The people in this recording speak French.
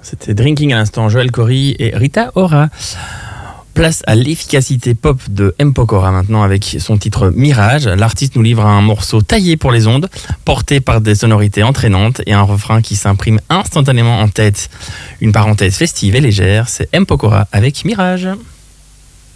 C'était Drinking à l'instant, Joël Corry et Rita Ora. Place à l'efficacité pop de M. Pokora maintenant avec son titre Mirage. L'artiste nous livre un morceau taillé pour les ondes, porté par des sonorités entraînantes et un refrain qui s'imprime instantanément en tête. Une parenthèse festive et légère, c'est M. Pokora avec Mirage.